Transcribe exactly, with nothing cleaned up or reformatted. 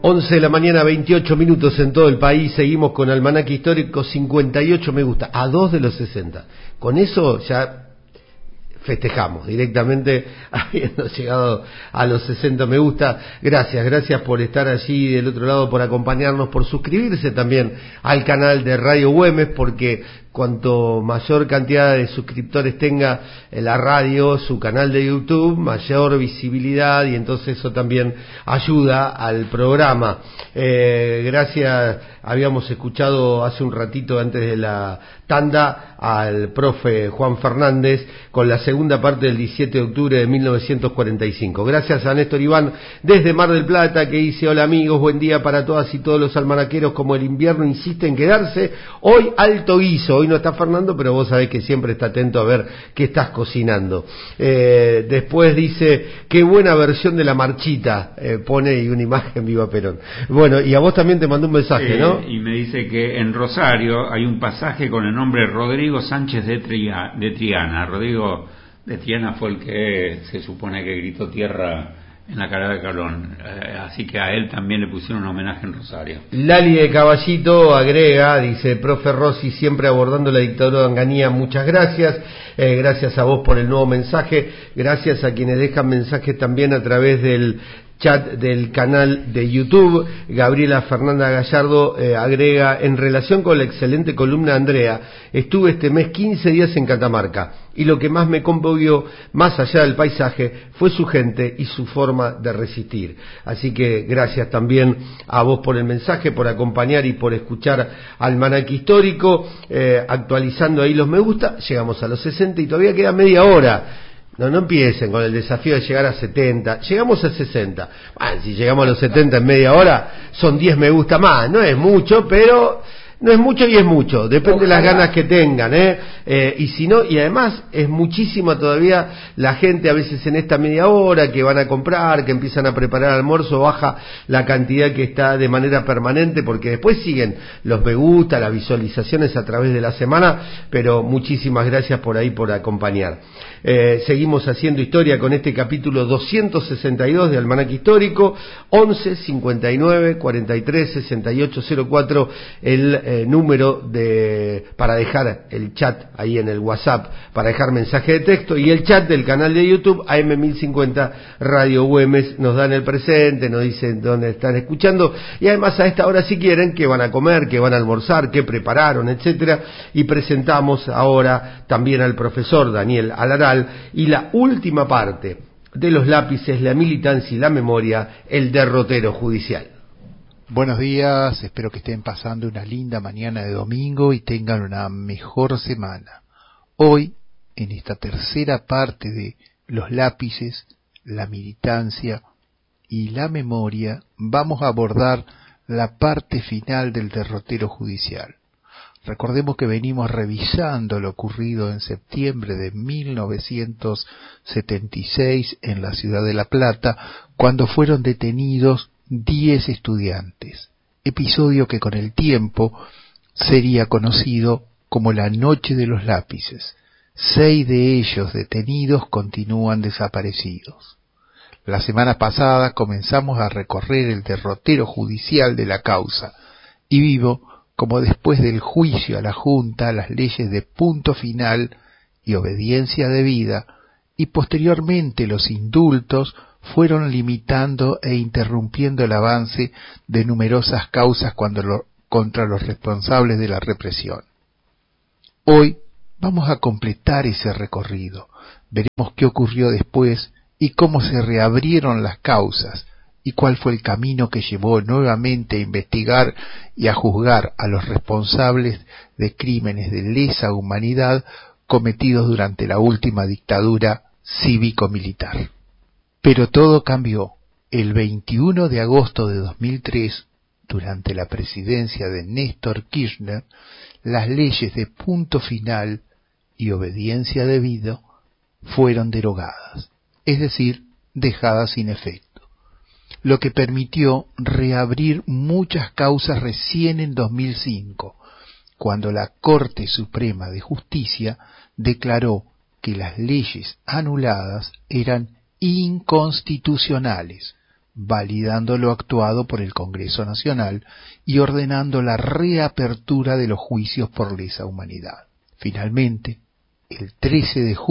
once de la mañana, veintiocho minutos en todo el país. Seguimos con Almanaque Histórico, cincuenta y ocho me gusta, a dos de los sesenta. Con eso ya festejamos directamente, habiendo llegado a los sesenta me gusta. Gracias, gracias por estar allí del otro lado, por acompañarnos, por suscribirse también al canal de Radio Güemes, porque cuanto mayor cantidad de suscriptores tenga la radio, su canal de YouTube, mayor visibilidad, y entonces eso también ayuda al programa. Eh, gracias, habíamos escuchado hace un ratito antes de la tanda al profe Juan Fernández con la segunda parte del diecisiete de octubre de mil novecientos cuarenta y cinco. Gracias a Néstor Iván desde Mar del Plata, que dice: hola amigos, buen día para todas y todos los almanaqueros. Como el invierno insiste en quedarse, hoy alto guiso. Hoy no está Fernando, pero vos sabés que siempre está atento a ver qué estás cocinando. Eh, después dice: qué buena versión de la marchita, eh, pone, y una imagen viva Perón. Bueno, y a vos también te mandó un mensaje, eh, ¿no? Y me dice que en Rosario hay un pasaje con el nombre Rodrigo Sánchez de, Tria, de Triana. Rodrigo de Triana fue el que se supone que gritó tierra en la cara de Calón, eh, así que a él también le pusieron un homenaje en Rosario. Lali de Caballito agrega, dice: profe Rossi, siempre abordando la dictadura de Onganía, muchas gracias. Eh, gracias a vos por el nuevo mensaje, gracias a quienes dejan mensajes también a través del chat del canal de YouTube. Gabriela Fernanda Gallardo eh, agrega: en relación con la excelente columna de Andrea, estuve este mes quince días en Catamarca, y lo que más me conmovió, más allá del paisaje, fue su gente y su forma de resistir. Así que gracias también a vos por el mensaje, por acompañar y por escuchar Almanaque Histórico, eh, actualizando ahí los me gusta. Llegamos a los sesenta y todavía queda media hora. No, no empiecen con el desafío de llegar a setenta. Llegamos a sesenta. Bueno, si llegamos a los setenta en media hora, son diez me gusta más. No es mucho, pero no es mucho y es mucho. Depende de las ganas que tengan, ¿eh? Eh, y si no, y además es muchísima todavía la gente, a veces en esta media hora, que van a comprar, que empiezan a preparar almuerzo, baja la cantidad que está de manera permanente, porque después siguen los me gusta, las visualizaciones a través de la semana, pero muchísimas gracias por ahí, por acompañar. Eh, seguimos haciendo historia con este capítulo doscientos sesenta y dos de Almanaque Histórico. Once cincuenta y nueve cuarenta y tres sesenta y ocho cero cuatro el eh, número de para dejar el chat ahí en el WhatsApp, para dejar mensaje de texto, y el chat del canal de YouTube A M mil cincuenta Radio Güemes. Nos dan el presente, nos dicen dónde están escuchando, y además a esta hora, si quieren, qué van a comer, qué van a almorzar, qué prepararon, etcétera. Y presentamos ahora también al profesor Daniel Alaral y la última parte de los lápices, la militancia y la memoria, el derrotero judicial. Buenos días, espero que estén pasando una linda mañana de domingo y tengan una mejor semana. Hoy, en esta tercera parte de los lápices, la militancia y la memoria, vamos a abordar la parte final del derrotero judicial. Recordemos que venimos revisando lo ocurrido en septiembre de mil novecientos setenta y seis en la ciudad de La Plata, cuando fueron detenidos diez estudiantes, episodio que con el tiempo sería conocido como la Noche de los Lápices. Seis de ellos detenidos continúan desaparecidos. La semana pasada comenzamos a recorrer el derrotero judicial de la causa, y vivo como después del juicio a la Junta, las leyes de punto final y obediencia debida, y posteriormente los indultos, fueron limitando e interrumpiendo el avance de numerosas causas cuando lo, contra los responsables de la represión. Hoy vamos a completar ese recorrido. Veremos qué ocurrió después y cómo se reabrieron las causas, y cuál fue el camino que llevó nuevamente a investigar y a juzgar a los responsables de crímenes de lesa humanidad cometidos durante la última dictadura cívico-militar. Pero todo cambió el veintiuno de agosto de dos mil tres, durante la presidencia de Néstor Kirchner. Las leyes de punto final y obediencia debida fueron derogadas, es decir, dejadas sin efecto, lo que permitió reabrir muchas causas recién en dos mil cinco, cuando la Corte Suprema de Justicia declaró que las leyes anuladas eran inconstitucionales, validando lo actuado por el Congreso Nacional y ordenando la reapertura de los juicios por lesa humanidad. Finalmente, el trece de julio